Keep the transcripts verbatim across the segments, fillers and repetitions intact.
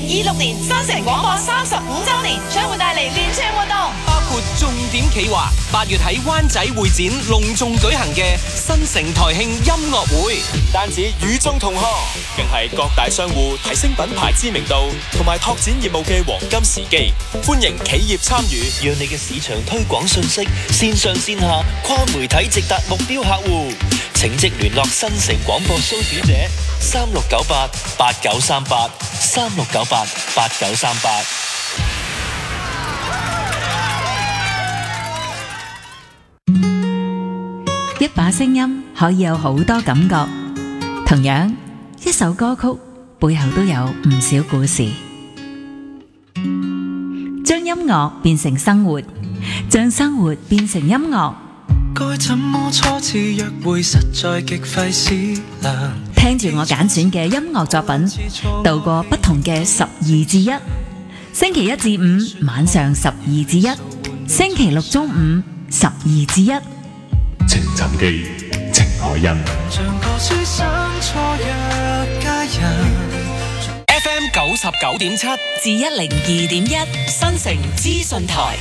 二六年新城廣播三十五週年將會帶嚟連串活動， 包括重點企劃，八月喺灣仔會展隆重舉行嘅新城台慶音樂會， 唔單止與眾同賀，更係各大商戶提升品牌知名度同埋拓展業務嘅黃金時機。歡迎企業參與， 讓你嘅市場推廣信息線上線下跨媒體直達目標客戶。請即聯絡新城廣播蘇小姐三六九八八九三八三六九八八九三八。 一把聲音可以有好多感覺，同樣一首歌曲背後都有唔少故事。將音樂變成生活，將生活變成音樂。 該怎麼初次約會實在極費思量， 聽住我揀選嘅音樂作品，度過不同嘅十二至一。星期一至五晚上十二至一，星期六中午十二至一。 情尋記，情海印。 像個書生初約佳人。 F M 九十九點七至一零二點一，新城資訊台。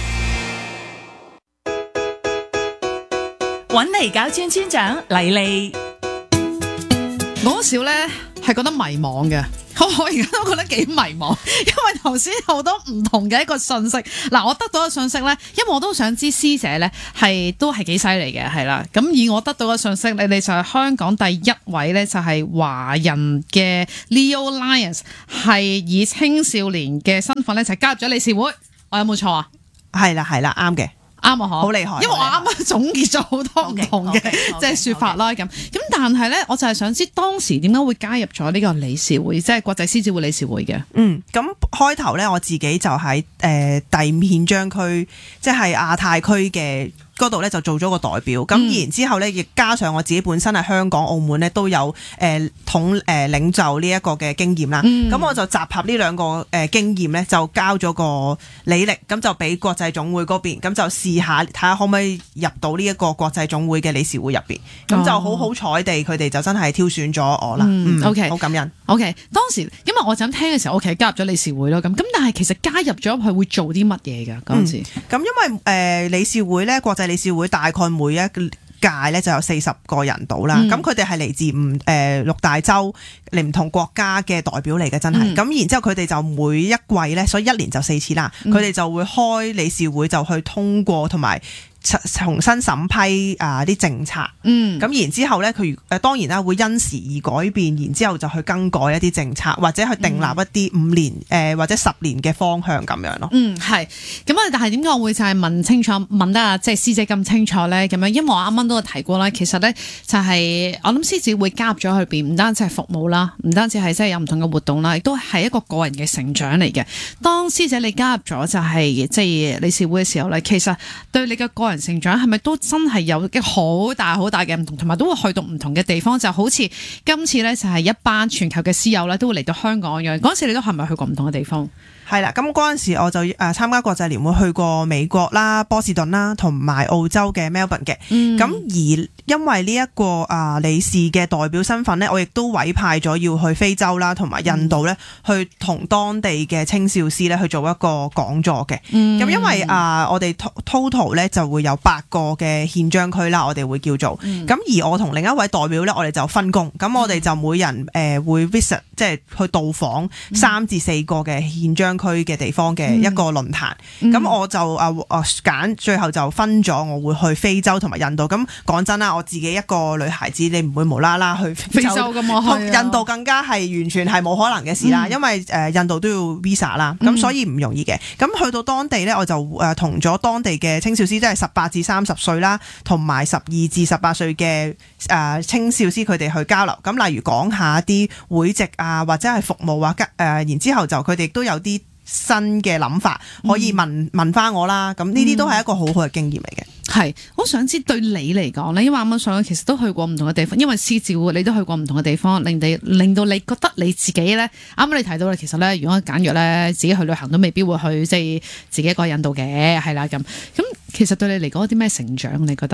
搵嚟搞村村長黎莉， 我嗰時咧係覺得迷茫嘅，我我而家都覺得幾迷茫，因為頭先好多唔同嘅一個信息。嗱，我得到嘅信息咧，因為我都想知師姐咧係都係幾犀利嘅，係啦。咁以我得到嘅信息，你哋就係香港第一位咧，就係華人嘅 Leo Lions 係以青少年嘅身份咧就加入咗理事會，我有冇錯啊？ 係啦係啦，啱嘅。 啱啊，嗬， 好厲害！ 因為我啱啱總結咗好多唔同嘅即係説法啦，咁咁但係咧，我就係想知當時點解會加入咗呢個理事會，即係國際獅子會理事會嘅。 嗯，咁開頭咧，我自己就喺誒、呃、第五憲章區，即係亞太區嘅嗰度咧，就做咗個代表。咁、嗯、然之後咧，亦加上我自己本身喺香港、澳門咧都有誒、呃、統誒、呃、領袖呢一個嘅經驗啦。咁、嗯、我就集合呢兩個誒、呃、經驗咧，就交咗個履歷，咁就俾國際總會嗰邊，咁就試下睇下可唔可以入到呢一個國際總會嘅理事會入邊。咁、哦、就好好彩地，佢哋就真係挑選咗我啦。嗯 OK， 好感恩。 OK， 當時因為我就咁聽嘅時候，我其實加入咗理事會咯。咁咁，但係其實加入咗佢會做啲乜嘢㗎？嗰陣時咁、嗯、因為誒、呃、理事會咧，國際理事會大概每一屆咧就有四十個人到啦。咁佢哋係嚟自唔誒、呃、六大洲嚟唔同國家嘅代表嚟嘅，真係。咁、嗯、然之後佢哋就每一季咧，所以一年就四次啦。佢哋、嗯、就會開理事會，就去通過同埋重新審批啊啲政策，嗯，咁然之後咧，佢誒當然啦，會因時而改變，然之後就去更改一啲政策，或者去訂立一啲五年誒、呃、或者十年嘅方向咁樣咯。 嗯，係咁啊，但係點解我會就係問清楚，問得啊，即係師姐咁清楚咧？咁樣，因為我啱啱都有提過啦，其實咧就係、是、我諗獅子會加入咗去邊，唔單止係服務啦，唔單止係即係有唔同嘅活動啦，亦都係一個個人嘅成長嚟嘅。當師姐你加入咗就係即係理事會嘅時候咧，其實對你嘅個人成長係咪都真係有一好大好大嘅唔同，同埋都會去到唔同嘅地方，就好似今次咧就係一班全球嘅師友咧都會嚟到香港嘅。嗰陣時你都係咪去過唔同嘅地方？ 係啦，咁嗰陣時我就誒參加國際聯會，去過美國啦、波士頓啦，同埋澳洲嘅 Melbourne 嘅。咁、嗯、而因為呢一個啊理事嘅代表身份咧，我亦都委派咗要去非洲啦，同埋印度咧，去同當地嘅青少師咧去做一個講座嘅。咁、嗯、因為啊，我哋 total 咧就會有八個嘅憲章區啦，我哋會叫做。咁、嗯、而我同另一位代表咧，我哋就分工。咁我哋就每人誒會 visit，即係去到訪三至四個嘅憲章區嘅地方嘅一個論壇。咁、嗯、我就啊啊揀，最後就分咗，我會去非洲同埋印度。咁講真啦，我自己一個女孩子，你唔會無啦啦去非洲咁嘛？印度更加係完全係冇可能嘅事啦，嗯、因為誒印度都要 visa 啦，咁、嗯、所以唔容易嘅。咁去到當地咧，我就誒同咗當地嘅青少師，即係十八至三十歲啦，同埋十二至十八歲嘅誒青少師，佢哋去交流。咁例如講下啲會籍啊，或者係服務啊，誒、呃，然之後就佢哋都有啲新嘅諗法，可以問、嗯、問翻我啦。咁呢啲都係一個好好嘅經驗嚟嘅。 係，我想知對你嚟講咧，因為啱啱上其實都去過唔同嘅地方，因為獅子會你都去過唔同嘅地方，令你令到你覺得你自己咧，啱啱你提到咧，其實咧，如果簡約咧，自己去旅行都未必會去，即係自己一個印度嘅，係啦咁。咁其實對你嚟講有啲咩成長？你覺得？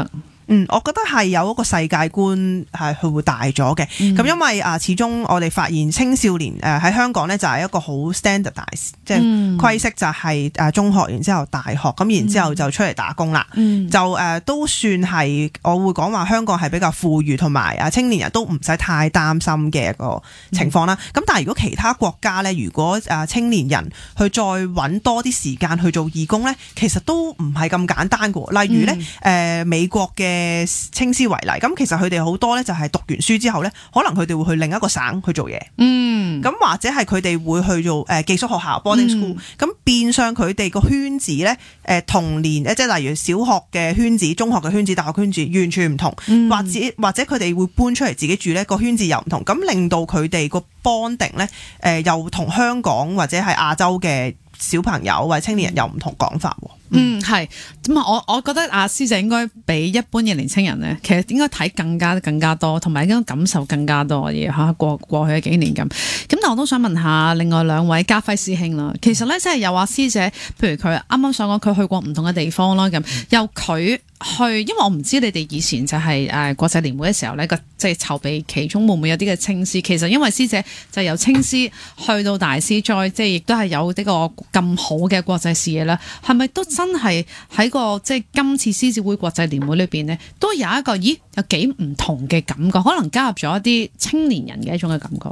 嗯，我覺得係有一個世界觀係佢會大咗嘅。咁、嗯、因為啊，始終我哋發現青少年誒喺香港咧就係一個好 standardize，即係規式就係誒中學，然之後大學，咁然之後就出嚟打工啦。嗯、就誒、呃、都算係我會講話香港係比較富裕，同埋啊青年人都唔使太擔心嘅一個情況啦。咁、嗯、但係如果其他國家咧，如果誒青年人去再揾多啲時間去做義工咧，其實都唔係咁簡單嘅。例如咧誒、嗯呃、美國嘅嘅青師為例，咁其實佢哋好多咧就係讀完書之後咧，可能佢哋會去另一個省去做嘢，嗯，咁或者係佢哋會去做誒寄宿學校 boarding school，咁、嗯、變相佢哋個圈子咧，誒同年誒即係例如小學嘅圈子、中學嘅圈子、大學圈子完全唔同，嗯、或者或者佢哋會搬出嚟自己住咧，個圈子又唔同，咁令到佢哋個 bonding 咧，誒又同香港或者係亞洲嘅小朋友或者青年人有唔同講法。 嗯，係咁啊！我我覺得阿師姐應該比一般嘅年青人咧，其實應該睇更加更加多，同埋應該感受更加多嘅嘢嚇。過過去嘅幾年咁，咁但我都想問下另外兩位家輝師兄啦。其實咧，即係有阿師姐，譬如佢啱啱所講，佢去過唔同嘅地方啦，咁由佢去，因為我唔知你哋以前就係誒國際年會嘅時候咧，個即係籌備其中會唔會有啲嘅青師？其實因為師姐就由青師去到大師，再即係亦都係有呢個咁好嘅國際視野啦，係咪都真係喺個即係今次獅子會國際年會裏邊呢，都有一個咦有幾唔同嘅感覺，可能加入咗一啲青年人嘅一種嘅感覺。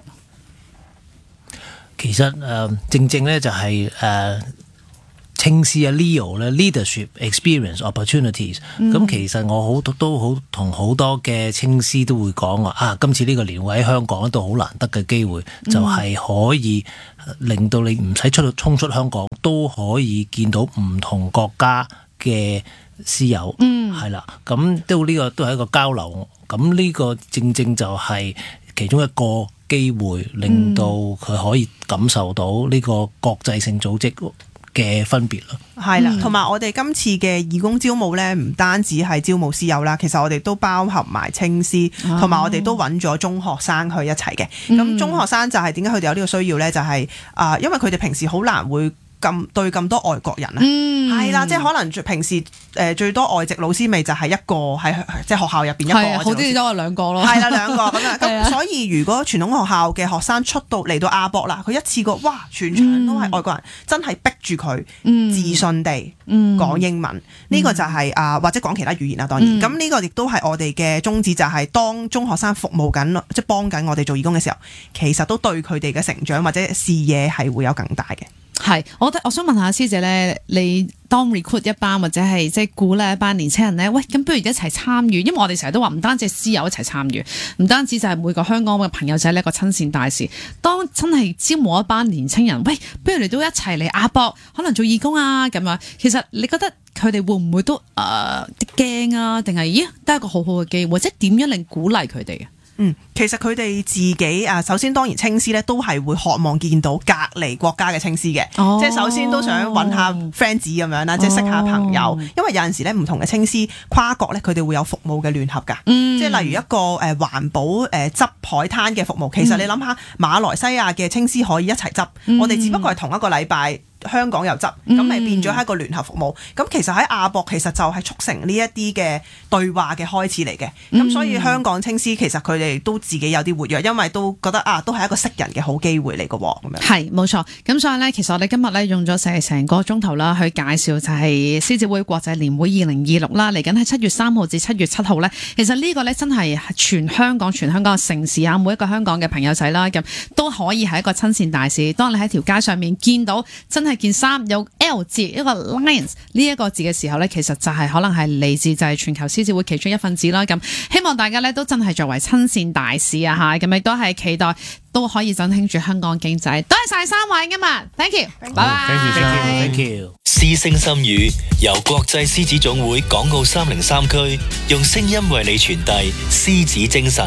其實誒、呃、正正咧就係、是、誒、呃、青師啊 Leo 咧 leadership experience opportunities。咁、嗯、其實我好都好同好多嘅青師都會講話啊，今次呢個年會喺香港都好難得嘅機會，嗯、就係可以令到你唔使出到衝出香港，都可以見到唔同國家嘅師友。嗯，係啦，咁都呢個都係一個交流。咁呢個正正就係其中一個機會，令到佢可以感受到呢個國際性組織嘅分別咯。 係啦，同埋我哋今次嘅義工招募咧，唔單止係招募師友啦，其實我哋都包含埋青師，同埋我哋都揾咗中學生去一齊嘅。咁、嗯、中學生就係點解佢哋有呢個需要咧？就係、是、啊、呃，因為佢哋平時好難會咁對咁多外國人啊，係啦、嗯，即係可能平時誒最多外籍老師咪就係一個喺即係學校入邊一個， 好啲都係兩個咯， 係啦兩個咁樣。咁所以如果傳統學校嘅學生出到嚟到亞博啦，佢一次過哇全場都係外國人，嗯、真係逼住佢自信地講英文，呢、嗯、個就係、是、啊、呃、或者講其他語言啦，當然。咁呢、嗯、個亦都係我哋嘅宗旨，就係、是、當中學生服務緊即係幫緊我哋做義工嘅時候，其實都對佢哋嘅成長或者視野係會有更大嘅。 係，我覺得我想問下師姐咧，你當 recruit 一班或者係即係鼓勵一班年青人咧，喂，咁不如一齊參與，因為我哋成日都話唔單止係師友一齊參與，唔單止就係每個香港嘅朋友仔呢一個親善大使。當真係招募一班年青人，喂，不如你都一齊嚟亞博，可能做義工啊咁樣。其實你覺得佢哋會唔會都誒啲驚啊？定係咦都係一個好好嘅機會，或者點樣令鼓勵佢哋嘅？ 嗯，其實佢哋自己啊，首先當然青師咧都係會渴望見到隔離國家嘅青師嘅，哦、即係首先都想揾下 friends 咁樣啦，哦、即係識下朋友。因為有陣時咧唔同嘅青師跨國咧，佢哋會有服務嘅聯合㗎，嗯、即係例如一個誒環保誒執海灘嘅服務。其實你諗下，馬來西亞嘅青師可以一齊執，嗯、我哋只不過係同一個禮拜。香港又執，咁咪變咗係一個聯合服務。咁、嗯、其實喺亞博其實就係促成呢一啲嘅對話嘅開始嚟嘅。咁、嗯、所以香港青師其實佢哋都自己有啲活躍，因為都覺得啊，都係一個識人嘅好機會嚟嘅喎。咁樣係冇錯。咁所以呢，其實我哋今日呢用咗成成個鐘頭啦，去介紹就係獅子會國際年會二零二六啦。嚟緊喺七月三號至七月七號呢，其實呢個呢真係全香港全香港嘅城市啊，每一個香港嘅朋友仔啦，咁都可以係一個親善大使。當你喺條街上面見到真係件衫有 L 字一個 Lions 呢一個字嘅時候呢，其實就係可能係嚟自就係全球獅子會其中一份子啦。咁希望大家呢都真係作為親善大使啊吓，咁亦都係期待都可以振興住香港經濟。多謝晒三位㗎嘛 ，Thank you，拜拜。 Thank you， 獅聲心語由國際獅子總會港澳三零三區用聲音為你傳遞獅子精神。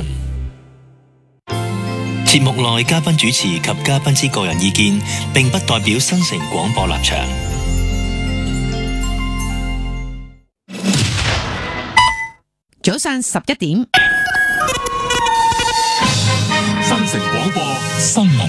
節目內嘉賓主持及嘉賓之個人意見，並不代表新城廣播立場。 早上十一點， 新城廣播新聞。